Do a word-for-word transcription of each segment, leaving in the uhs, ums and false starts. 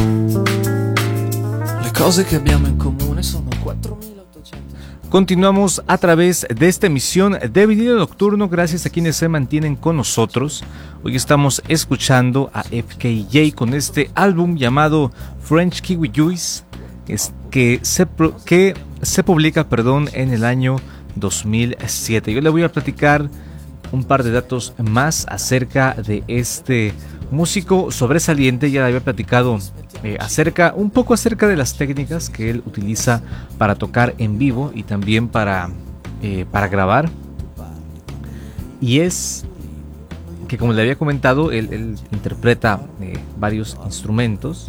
Le cose che abbiamo in comune sono quattromilaottocento. Continuamos a través de esta emisión de Vinilo Nocturno, gracias a quienes se mantienen con nosotros. Hoy estamos escuchando a F K J con este álbum llamado French Kiwi Juice, que se, que se publica perdón, en el año dos mil siete. Yo le voy a platicar un par de datos más acerca de este músico sobresaliente. Ya le había platicado eh, acerca, un poco acerca de las técnicas que él utiliza para tocar en vivo y también para, eh, para grabar. Y es que, como le había comentado, él, él interpreta eh, varios instrumentos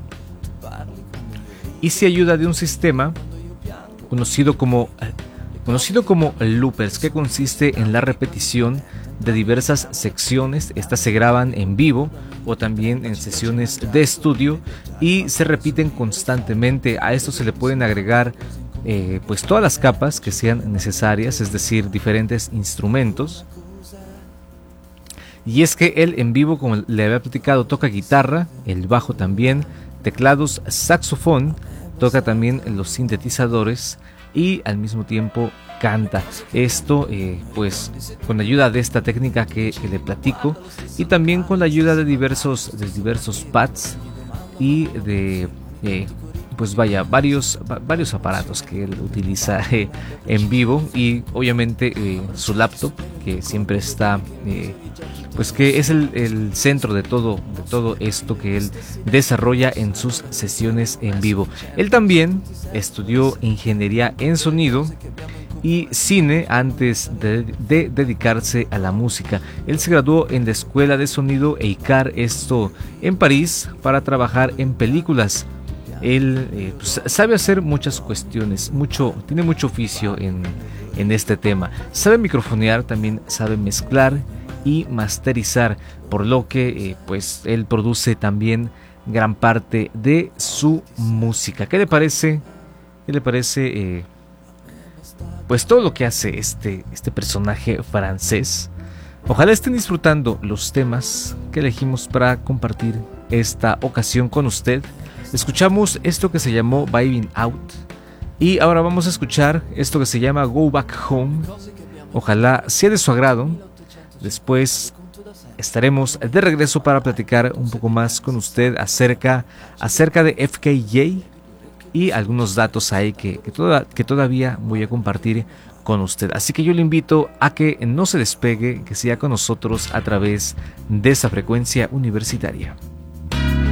y se ayuda de un sistema conocido como conocido como loopers, que consiste en la repetición de diversas secciones. Estas se graban en vivo o también en sesiones de estudio y se repiten constantemente. A esto se le pueden agregar eh, pues todas las capas que sean necesarias, es decir, diferentes instrumentos. Y es que él en vivo, como le había platicado, toca guitarra, el bajo también, teclados, saxofón, toca también los sintetizadores y al mismo tiempo canta. Esto eh, pues con la ayuda de esta técnica que, que le platico, y también con la ayuda de diversos, de diversos pads y de eh, pues vaya varios, varios aparatos que él utiliza eh, en vivo, y obviamente eh, su laptop, que siempre está eh, pues que es el, el centro de todo, de todo esto que él desarrolla en sus sesiones en vivo. Él también estudió ingeniería en sonido y cine antes de, de dedicarse a la música. Él se graduó en la Escuela de Sonido E I C A R, esto en París, para trabajar en películas. Él eh, pues, sabe hacer muchas cuestiones, mucho, tiene mucho oficio en, en este tema. Sabe microfonear, también sabe mezclar y masterizar, por lo que eh, pues él produce también gran parte de su música. ¿Qué le parece? ¿Qué le parece? Eh, pues todo lo que hace este, este personaje francés. Ojalá estén disfrutando los temas que elegimos para compartir esta ocasión con usted. Escuchamos esto que se llamó Vibing Out, y ahora vamos a escuchar esto que se llama Go Back Home. Ojalá sea de su agrado. Después estaremos de regreso para platicar un poco más con usted acerca, acerca de F K J y algunos datos ahí que, que, toda, que todavía voy a compartir con usted. Así que yo le invito a que no se despegue, que siga con nosotros a través de esa frecuencia universitaria.